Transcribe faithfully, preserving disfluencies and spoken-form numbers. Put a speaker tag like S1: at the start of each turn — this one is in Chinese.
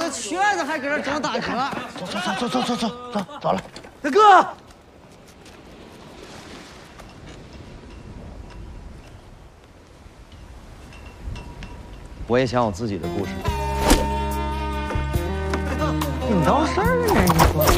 S1: 个瘸子还搁这整大哥。
S2: 走走走走走走走走走了。
S1: 大哥，
S3: 我也想有自己的故事。
S2: 你闹事儿呢？你说。